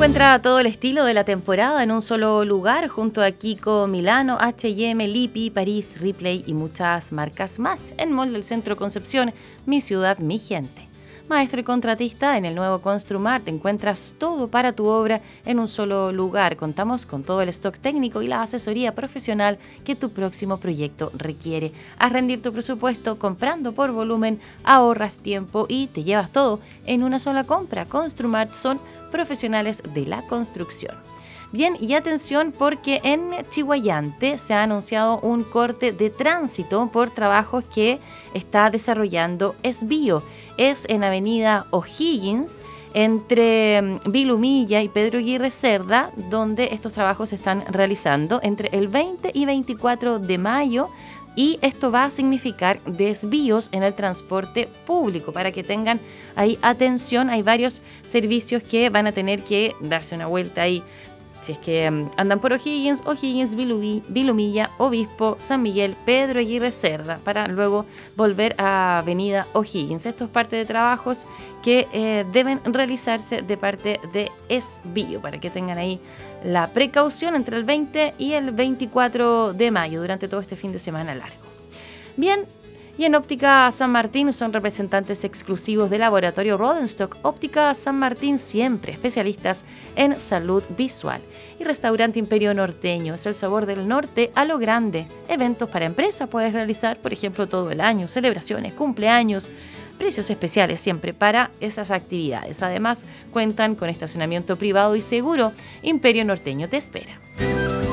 Encuentra todo el estilo de la temporada en un solo lugar junto a Kiko, Milano, H&M, Lipi, París, Ripley y muchas marcas más en Mall del Centro Concepción, mi ciudad, mi gente. Maestro y contratista, en el nuevo Construmart encuentras todo para tu obra en un solo lugar. Contamos con todo el stock técnico y la asesoría profesional que tu próximo proyecto requiere. Haz rendir tu presupuesto comprando por volumen, ahorras tiempo y te llevas todo en una sola compra. Construmart son profesionales de la construcción. Bien, y atención porque en Chihuayante se ha anunciado un corte de tránsito por trabajos que está desarrollando Esbio. Es en Avenida O'Higgins, entre Vilumilla y Pedro Aguirre Cerda, donde estos trabajos se están realizando entre el 20 y 24 de mayo. Y esto va a significar desvíos en el transporte público. Para que tengan ahí atención, hay varios servicios que van a tener que darse una vuelta ahí. Si es que andan por O'Higgins, Vilumilla, Obispo, San Miguel, Pedro Aguirre Cerda, para luego volver a Avenida O'Higgins. Esto es parte de trabajos que deben realizarse de parte de Esbio, para que tengan ahí la precaución entre el 20 y el 24 de mayo, durante todo este fin de semana largo. Bien, y en Óptica San Martín son representantes exclusivos del laboratorio Rodenstock. Óptica San Martín, siempre especialistas en salud visual. Y Restaurante Imperio Norteño, es el sabor del norte a lo grande. Eventos para empresa puedes realizar, por ejemplo, todo el año, celebraciones, cumpleaños, precios especiales siempre para esas actividades. Además, cuentan con estacionamiento privado y seguro. Imperio Norteño te espera.